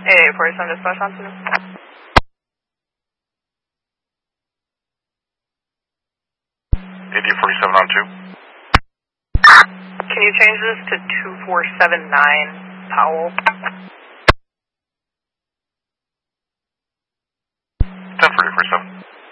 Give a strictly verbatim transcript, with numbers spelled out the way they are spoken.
eight forty-seven dispatch on two. eighty forty-seven on two. Can you change this to two four seven nine Powell?